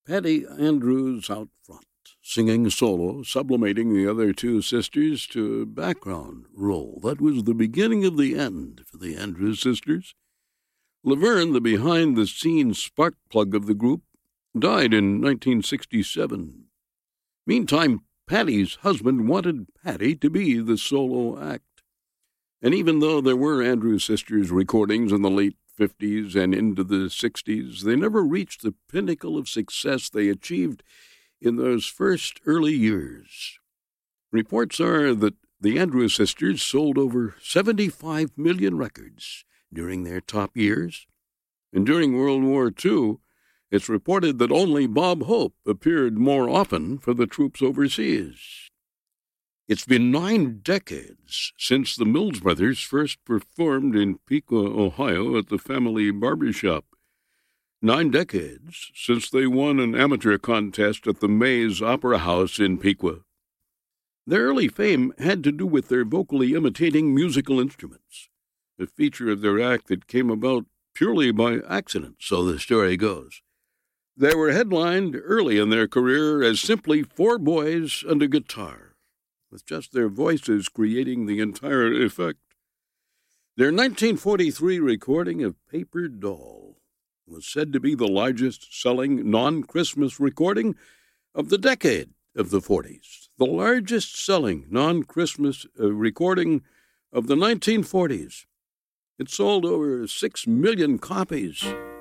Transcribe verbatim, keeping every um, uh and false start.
Patty Andrews out front, singing solo, sublimating the other two sisters to a background role. That was the beginning of the end for the Andrews sisters. Laverne, the behind-the-scenes spark plug of the group, died in nineteen sixty-seven. Meantime, Patty's husband wanted Patty to be the solo act. And even though there were Andrews sisters recordings in the late fifties and into the sixties, they never reached the pinnacle of success they achieved in those first early years. Reports are that the Andrews sisters sold over seventy-five million records during their top years. And during World War Two, it's reported that only Bob Hope appeared more often for the troops overseas. It's been nine decades since the Mills Brothers first performed in Piqua, Ohio at the family barbershop. Nine decades since they won an amateur contest at the Mays Opera House in Piqua. Their early fame had to do with their vocally imitating musical instruments, a feature of their act that came about purely by accident, so the story goes. They were headlined early in their career as simply four boys and a guitar, with just their voices creating the entire effect. Their nineteen forty-three recording of Paper Doll was said to be the largest-selling non-Christmas recording of the decade of the forties, the largest-selling non-Christmas uh, recording of the nineteen forties. It sold over six million copies.